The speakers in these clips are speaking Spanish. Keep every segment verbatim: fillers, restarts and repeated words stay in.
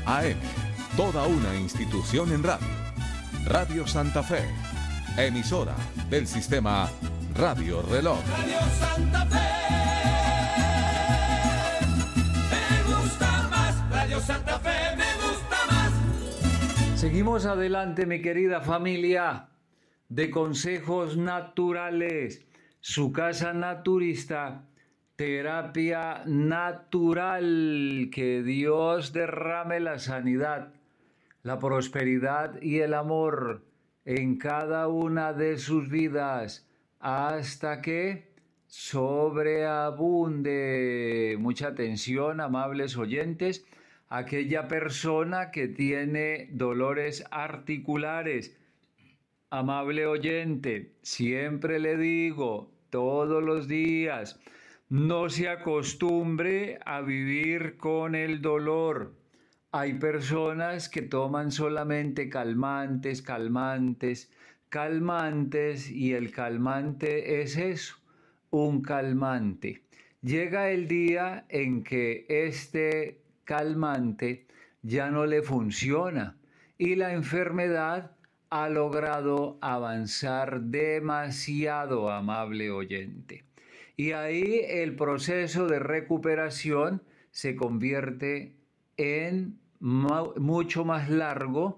A M, toda una institución en radio. Radio Santa Fe, emisora del sistema Radio Reloj. Radio Santa Fe, me gusta más. Radio Santa Fe, me gusta más. Seguimos adelante, mi querida familia de Consejos Naturales, su casa naturista, terapia natural. Que Dios derrame la sanidad, la prosperidad y el amor en cada una de sus vidas hasta que sobreabunde. Mucha atención, amables oyentes. Aquella persona que tiene dolores articulares, amable oyente, siempre le digo, todos los días, no se acostumbre a vivir con el dolor. Hay personas que toman solamente calmantes, calmantes, calmantes, y el calmante es eso, un calmante. Llega el día en que este calmante ya no le funciona y la enfermedad ha logrado avanzar demasiado, amable oyente. Y ahí el proceso de recuperación se convierte en mucho más largo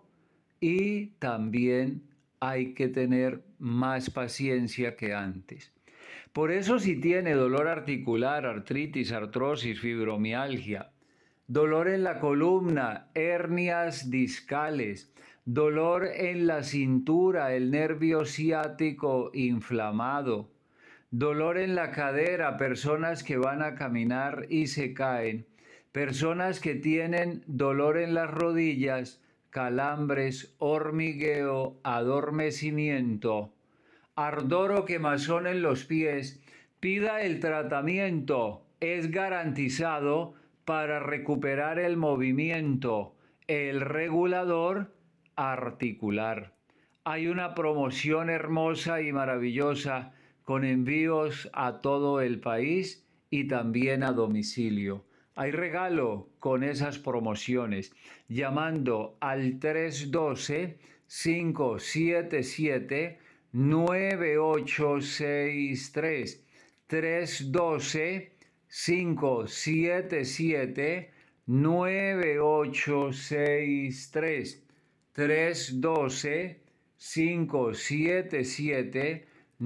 y también hay que tener más paciencia que antes. Por eso, si tiene dolor articular, artritis, artrosis, fibromialgia, dolor en la columna, hernias discales, dolor en la cintura, el nervio ciático inflamado, dolor en la cadera, personas que van a caminar y se caen, personas que tienen dolor en las rodillas, calambres, hormigueo, adormecimiento, ardor o quemazón en los pies, pida el tratamiento. Es garantizado para recuperar el movimiento, el regulador articular. Hay una promoción hermosa y maravillosa con envíos a todo el país y también a domicilio. Hay regalo con esas promociones llamando al tres uno dos, cinco siete siete, nueve ocho seis tres. tres uno dos, cinco siete siete, nueve ocho seis tres. tres uno dos, cinco siete siete,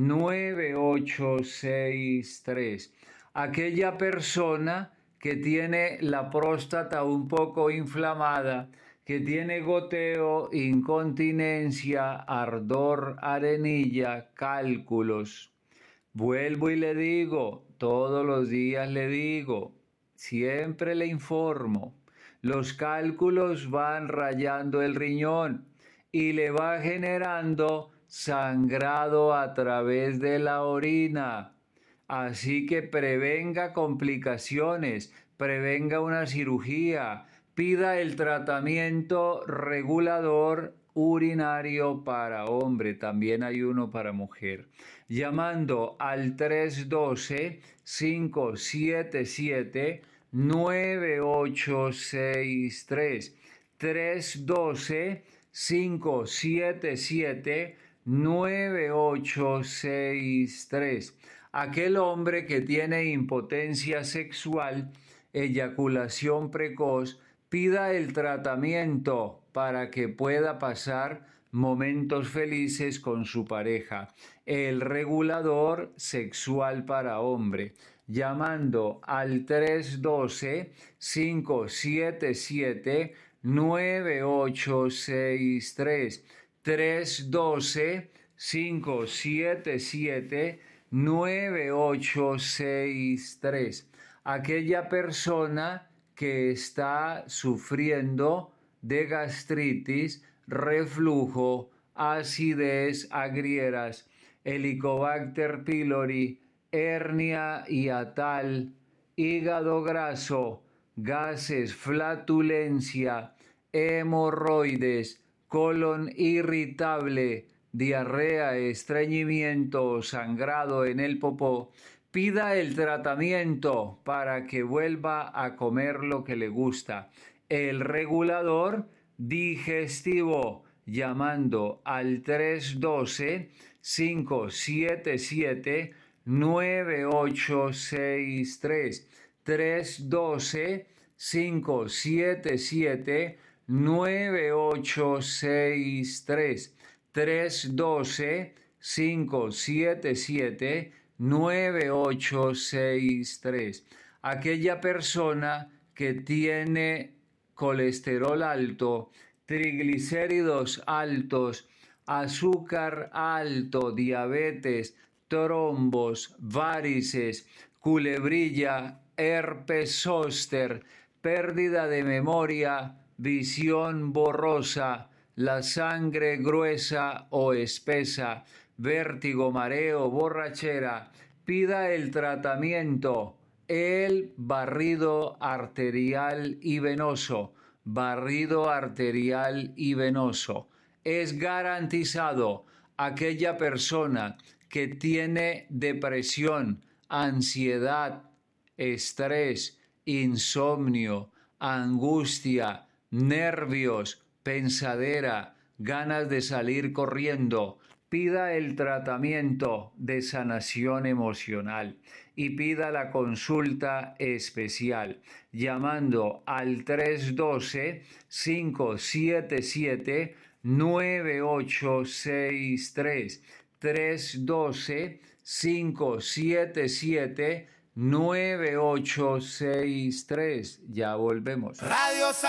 nueve ocho seis tres. Aquella persona que tiene la próstata un poco inflamada, que tiene goteo, incontinencia, ardor, arenilla, cálculos. Vuelvo y le digo, todos los días le digo, siempre le informo, los cálculos van rayando el riñón y le va generando sangrado a través de la orina. Así que prevenga complicaciones, prevenga una cirugía, pida el tratamiento regulador urinario para hombre, también hay uno para mujer, llamando al tres uno dos, cinco siete siete, nueve ocho seis tres. tres uno dos, cinco siete siete, nueve ocho seis tres. Aquel hombre que tiene impotencia sexual, eyaculación precoz, pida el tratamiento para que pueda pasar momentos felices con su pareja. El regulador sexual para hombre, llamando al tres uno dos, cinco siete siete, nueve ocho seis tres. tres uno dos, cinco siete siete, nueve ocho seis tres. Aquella persona que está sufriendo de gastritis, reflujo, acidez, agrieras, Helicobacter pylori, hernia hiatal, hígado graso, gases, flatulencia, hemorroides, colon irritable, diarrea, estreñimiento, sangrado en el popó, pida el tratamiento para que vuelva a comer lo que le gusta. el regulador digestivo llamando al tres uno dos, cinco siete siete, nueve ocho seis tres. tres uno dos, cinco siete siete, nueve ocho seis tres. tres uno dos, cinco siete siete, nueve ocho seis tres. Aquella persona que tiene colesterol alto, triglicéridos altos, azúcar alto, diabetes, trombos, varices, culebrilla, herpes zóster, pérdida de memoria, visión borrosa, la sangre gruesa o espesa, vértigo, mareo, borrachera, pida el tratamiento, el barrido arterial y venoso, barrido arterial y venoso. Es garantizado aquella persona que tiene depresión, ansiedad, estrés, insomnio, angustia, nervios, pensadera, ganas de salir corriendo, pida el tratamiento de sanación emocional y pida la consulta especial llamando al tres uno dos, cinco siete siete, nueve ocho seis tres. tres uno dos, cinco siete siete, nueve ocho seis tres. Ya volvemos. Radio